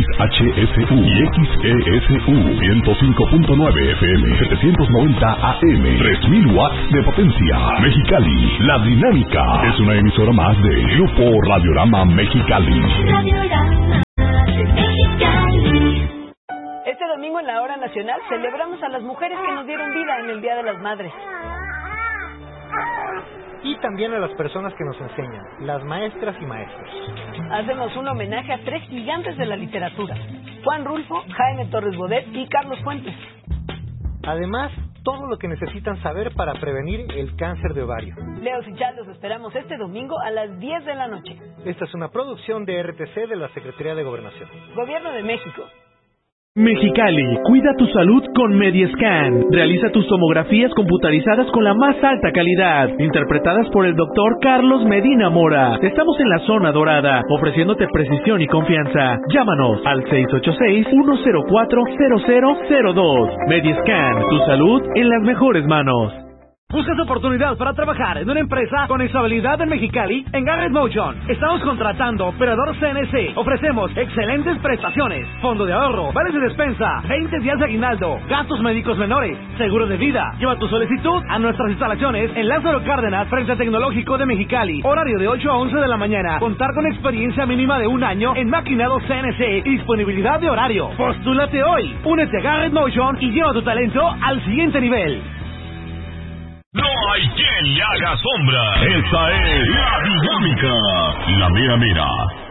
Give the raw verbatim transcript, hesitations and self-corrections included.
H S U y X E S U ciento cinco punto nueve F M, setecientos noventa A M, tres mil watts de potencia. Mexicali, La Dinámica es una emisora más de Grupo Radiorama Mexicali. Radiorama Mexicali. Este domingo en la Hora Nacional celebramos a las mujeres que nos dieron vida en el Día de las Madres. Y también a las personas que nos enseñan, las maestras y maestros. Hacemos un homenaje a tres gigantes de la literatura: Juan Rulfo, Jaime Torres Bodet y Carlos Fuentes. Además, todo lo que necesitan saber para prevenir el cáncer de ovario. Leos y Chal, los esperamos este domingo a las diez de la noche. Esta es una producción de R T C de la Secretaría de Gobernación. Gobierno de México. Mexicali, cuida tu salud con Mediescan. Realiza tus tomografías computarizadas con la más alta calidad, interpretadas por el doctor Carlos Medina Mora. Estamos en la zona dorada, ofreciéndote precisión y confianza. Llámanos al seis ocho seis, uno cero cuatro, cero cero cero dos. Mediescan, tu salud en las mejores manos. ¿Buscas oportunidad para trabajar en una empresa con estabilidad en Mexicali? En Garrett Motion estamos contratando operador C N C. Ofrecemos excelentes prestaciones, fondo de ahorro, vales de despensa, veinte días de aguinaldo, gastos médicos menores, seguro de vida. Lleva tu solicitud a nuestras instalaciones en Lázaro Cárdenas, frente al Tecnológico de Mexicali. Horario de ocho a once de la mañana. Contar con experiencia mínima de un año en maquinado C N C y disponibilidad de horario. Postúlate hoy. Únete a Garrett Motion y lleva tu talento al siguiente nivel. No hay quien le haga sombra. Esta es La Dinámica. La mera mera.